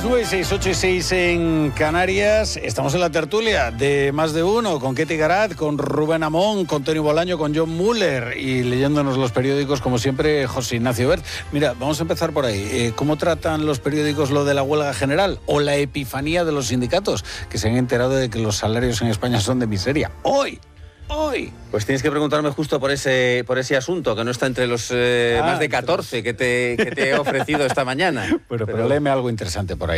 las 9:06, 8:06 en Canarias. Estamos en la tertulia de Más de Uno, con Ketty Garat, con Rubén Amón, con Tony Bolaño, con John Muller y leyéndonos los periódicos, como siempre, José Ignacio Bert. Mira, vamos a empezar por ahí. ¿Cómo tratan los periódicos lo de la huelga general o la epifanía de los sindicatos, que se han enterado de que los salarios en España son de miseria? ¡Hoy! Pues tienes que preguntarme justo por ese asunto, que no está entre los más de 14 que te he ofrecido esta mañana. Pero léeme algo interesante por ahí.